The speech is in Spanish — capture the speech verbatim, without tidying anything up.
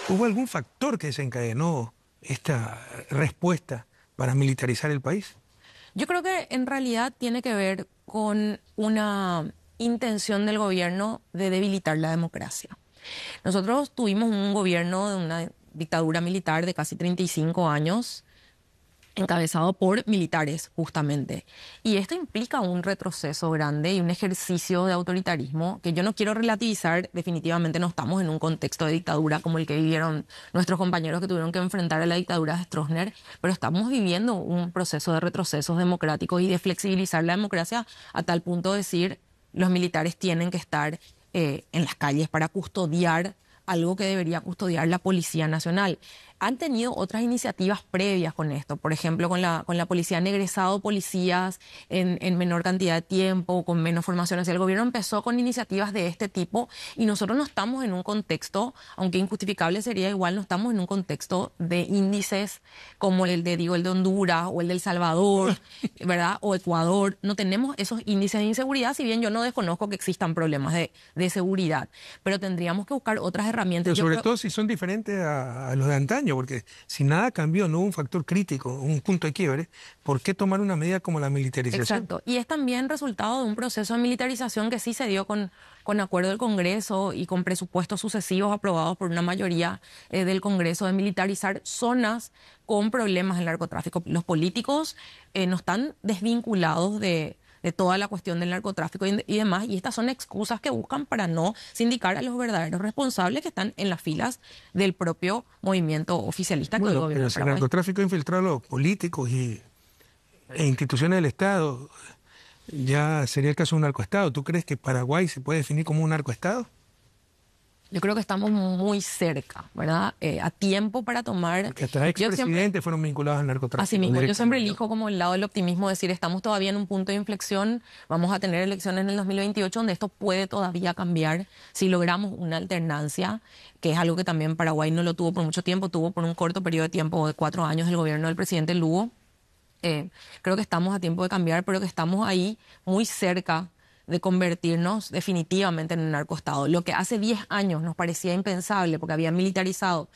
¿Hubo algún factor que desencadenó esta respuesta para militarizar el país? Yo creo que en realidad tiene que ver con una intención del gobierno de debilitar la democracia. Nosotros tuvimos un gobierno de una dictadura militar de casi treinta y cinco años, encabezado por militares, justamente. Y esto implica un retroceso grande y un ejercicio de autoritarismo que yo no quiero relativizar. Definitivamente no estamos en un contexto de dictadura como el que vivieron nuestros compañeros que tuvieron que enfrentar a la dictadura de Stroessner, pero estamos viviendo un proceso de retrocesos democráticos y de flexibilizar la democracia a tal punto de decir los militares tienen que estar eh, en las calles para custodiar algo que debería custodiar la Policía Nacional. Han tenido otras iniciativas previas con esto, por ejemplo, con la, con la policía, han egresado policías en, en menor cantidad de tiempo, con menos formación. Así el gobierno empezó con iniciativas de este tipo y nosotros no estamos en un contexto, aunque injustificable sería igual, no estamos en un contexto de índices como el de, digo, el de Honduras o el de El Salvador, ¿verdad? O Ecuador. No tenemos esos índices de inseguridad, si bien yo no desconozco que existan problemas de, de seguridad, pero tendríamos que buscar otras herramientas. Pero Yo sobre creo... todo si son diferentes a, a los de antaño, porque si nada cambió, no hubo un factor crítico, un punto de quiebre, ¿por qué tomar una medida como la militarización? Exacto, y es también resultado de un proceso de militarización que sí se dio con, con acuerdo del Congreso y con presupuestos sucesivos aprobados por una mayoría eh, del Congreso, de militarizar zonas con problemas del narcotráfico. Los políticos eh, no están desvinculados de... de toda la cuestión del narcotráfico y, y demás, y estas son excusas que buscan para no sindicar a los verdaderos responsables que están en las filas del propio movimiento oficialista que Bueno, hoy gobierna pero si el Paraguay. narcotráfico ha infiltrado a los políticos y, e instituciones del Estado, ya sería el caso de un narcoestado. ¿Tú crees que Paraguay se puede definir como un narcoestado? Yo creo que estamos muy cerca, ¿verdad? Eh, a tiempo para tomar... Porque hasta Yo siempre, expresidentes fueron vinculados al narcotráfico. así mismo, yo siempre directamente. elijo como el lado del optimismo, decir, estamos todavía en un punto de inflexión, vamos a tener elecciones en el dos mil veintiocho donde esto puede todavía cambiar si logramos una alternancia, que es algo que también Paraguay no lo tuvo por mucho tiempo, tuvo por un corto periodo de tiempo de cuatro años el gobierno del presidente Lugo. Eh, creo que estamos a tiempo de cambiar, pero que estamos ahí muy cerca de convertirnos definitivamente en un narcoestado. Lo que hace diez años nos parecía impensable porque había militarizado